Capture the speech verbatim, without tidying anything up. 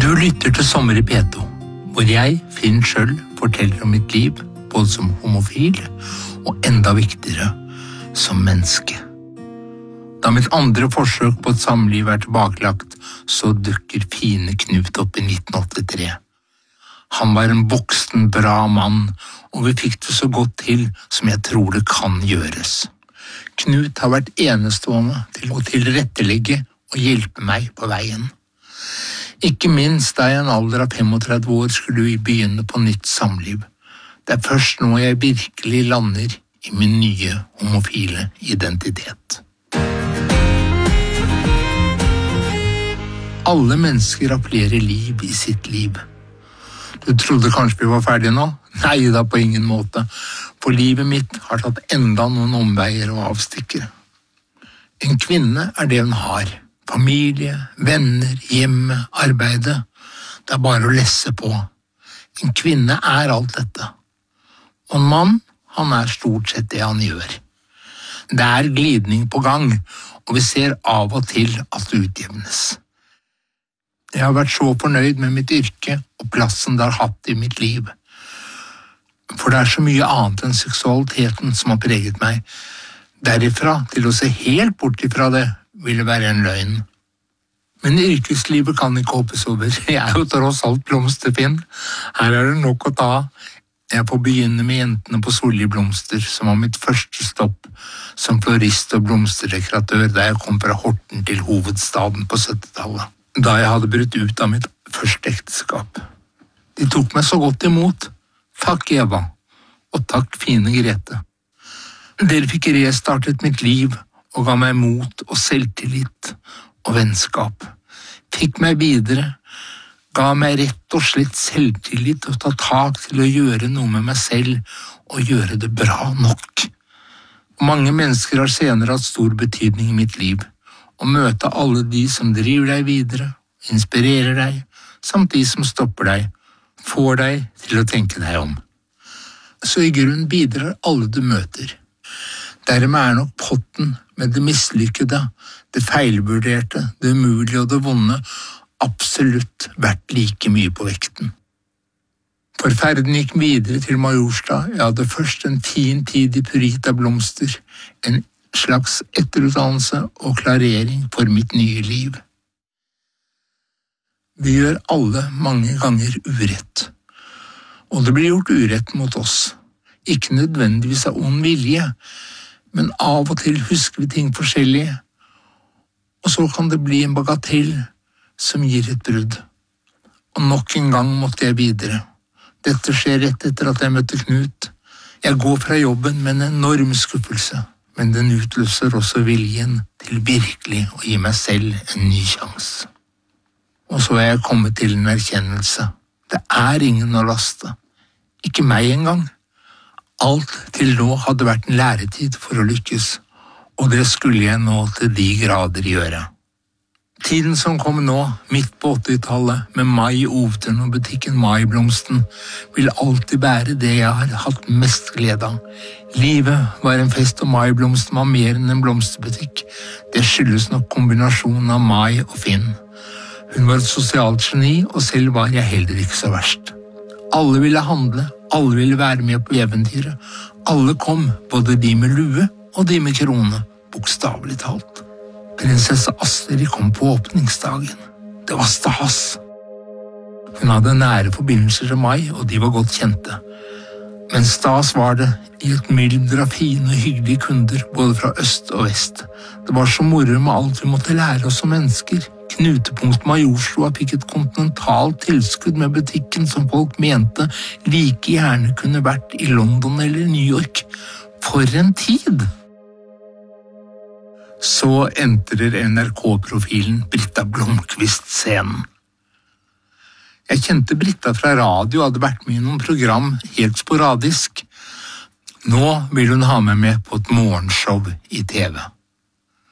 Du lytter til Sommer i P to, hvor jeg, Finn Schjøll, forteller om mitt liv, både som homofil og enda viktigere, som menneske. Da mitt andre forsøk på et samliv er tilbakelagt, så dukker fine Knut opp i nitten åttitre. Han var en voksen, bra mann, og vi fikk det så godt til som jeg tror det kan gjøres. Knut har vært enestående til å tilrettelegge og hjelpe meg på veien. Ikke minst da jeg i en alder av femogtredve år skulle vi begynne på nytt samliv. Det er først nå jeg virkelig lander i min nye homofile identitet. Alle mennesker har flere liv i sitt liv. Du trodde kanskje vi var ferdige nå? Nei da, på ingen måte. For livet mitt har tatt enda noen omveier og avstikkere. En kvinne er det hun har. Familie, venner, hjemme, arbeide. Det er bare å lesse på. En kvinne er alt dette. Og en mann, han er stort sett det han gjør. Det er glidning på gang, og vi ser av og til at det utjevnes. Jeg har vært så fornøyd med mitt yrke og plassen det har hatt i mitt liv. For det er så mye annet enn seksualiteten som har preget meg. Derifra til å se helt bort ifra det ville være en løgn. Men yrkeslivet kan ikke hoppes over. Jeg er jo tross alt blomsterfinn. Her er det nok å ta. Jeg får begynne med jentene på Solli Blomster, som var mitt første stopp som florist og blomsterdekoratør da jeg kom fra Horten til hovedstaden på syttitallet. Da jeg hadde brutt ut av mitt første ekteskap. De tok meg så godt imot. Takk, Eva. Og takk, fine Grete. Dere fikk restartet mitt liv og ga meg mot og selvtillit og vennskap. Fikk meg videre, ga meg rett og slett selvtillit og ta tak til å gjøre noe med meg selv og gjøre det bra nok. Mange mennesker har senere hatt stor betydning i mitt liv. Å møte alle de som driver deg videre, inspirerer deg, samt de som stopper deg, får deg til å tenke deg om. Så i grunn bidrar alle du møter. Dermed er nok potten med det mislykkede, det feilvurderte, det umulige og det vonde absolutt vært like mye på vekten. For ferden gikk videre til Majorstad. Jeg hadde først en fin tid i Purita Blomster, en slags etterutdannelse og klarering for mitt nye liv. Vi gjør alle mange ganger urett, og det blir gjort urett mot oss. Ikke nødvendigvis av ond vilje, men av og til husker vi ting forskjellig, og så kan det bli en bagatell som gir et brudd. Og nok en gang måtte jeg videre. Dette skjer rett etter at jeg møtte Knut. Jeg går fra jobben med en enorm skuffelse, men den utløser også viljen til virkelig å gi meg selv en ny sjanse. Og så er jeg kommet til en erkjennelse. Det er ingen å laste. Ikke meg engang. Alt til nå hadde vært en læretid for å lykkes, og det skulle jeg nå til de grader gjøre. Tiden som kom nå, midt på åttitallet, med Mai Ovtun og butikken Mai-blomsten, vil alltid være det jeg har hatt mest glede av. Livet var en fest, og Mai-blomsten var mer enn en blomsterbutikk. Det skyldes nok kombinasjonen av Mai og Finn. Hun var et sosialt geni, og selv var jeg heller ikke så verst. Alle ville handle, alle ville være med på eventyret. Alle kom, både de med lue og de med krone, bokstavelig talt. Prinsesse Astrid kom på åpningsdagen. Det var stas. Hun hadde nære forbindelser til meg, og de var godt kjente. Men stas var det i et mylder av fine og hyggelige kunder, både fra øst og vest. Det var så moro med alt vi måtte lære oss som mennesker. Knutepunkt Majorstua fikk et kontinentalt tilskudd med butikken som folk mente like gjerne kunne vært i London eller New York. For en tid! Så entrer N R K-profilen Britta Blomqvist scenen. Jeg kjente Britta fra radio og hadde vært med i noen program helt sporadisk. Nå vil hun ha meg med på et morgenshow i T V.